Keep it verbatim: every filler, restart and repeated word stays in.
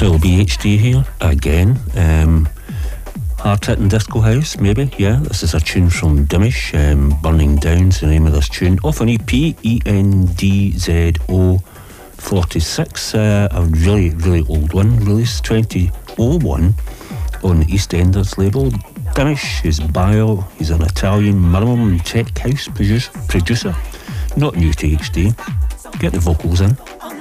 Triple B H D here again. Um, hard hitting disco house, maybe. Yeah, this is a tune from Dimish. Um, Burning Down's the name of this tune. Off an E P, E N D Z O forty-six. Uh, a really, really old one, released twenty oh one on the EastEnders label. Dimish, his bio, he's an Italian minimum tech house produce, producer, not new to H D. Get the vocals in.